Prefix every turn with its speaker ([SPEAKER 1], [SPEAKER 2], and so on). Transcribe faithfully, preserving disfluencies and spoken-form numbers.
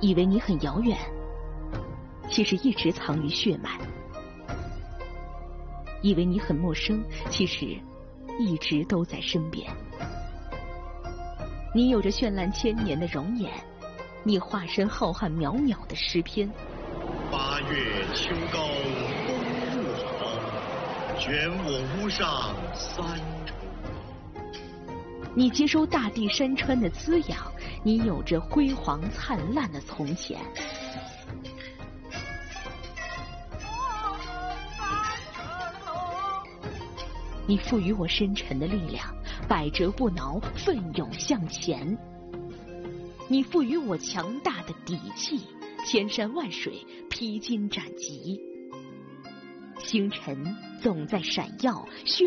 [SPEAKER 1] 以为你很遥远，其实一直藏于血脉；以为你很陌生，其实一直都在身边。你有着绚烂千年的容颜，你化身浩瀚渺渺的诗篇。
[SPEAKER 2] 八月秋高风物好，卷我屋上三重。
[SPEAKER 1] 你接收大地山川的滋养，你有着辉煌灿烂的从前。你赋予我深沉的力量，百折不挠，奋勇向前。你赋予我强大的底气，千山万水，披荆斩棘。星辰总在闪耀，血